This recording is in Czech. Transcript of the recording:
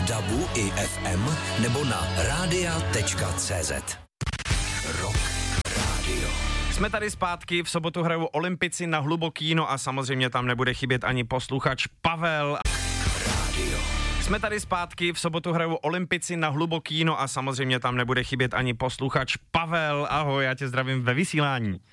DABu i FM nebo na radia.cz. Rock Radio. Jsme tady zpátky, v sobotu hrajou Olympici na Hluboký, no a samozřejmě tam nebude chybět ani posluchač Pavel. Radio. Jsme tady zpátky, v sobotu hrajou Olympici na Hluboký, no a samozřejmě tam nebude chybět ani posluchač Pavel. Ahoj, já tě zdravím ve vysílání.